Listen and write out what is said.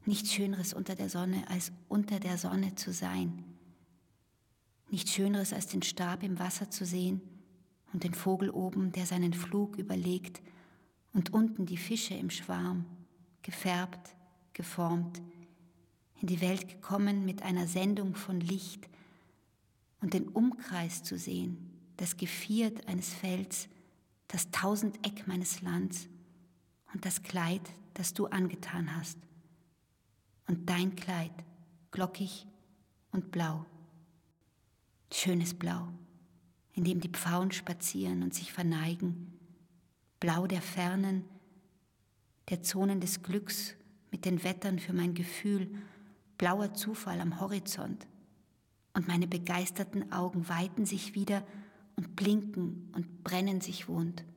Nichts Schöneres unter der Sonne, als unter der Sonne zu sein. Nichts Schöneres, als den Stab im Wasser zu sehen und den Vogel oben, der seinen Flug überlegt, und unten die Fische im Schwarm, gefärbt, geformt, in die Welt gekommen mit einer Sendung von Licht, und den Umkreis zu sehen, das Geviert eines Felds, das Tausendeck meines Lands und das Kleid, das du angetan hast. Und dein Kleid, glockig und blau. Schönes Blau, in dem die Pfauen spazieren und sich verneigen. Blau der Fernen, der Zonen des Glücks mit den Wettern für mein Gefühl. Blauer Zufall am Horizont. Und meine begeisterten Augen weiten sich wieder und blinken und brennen sich wund.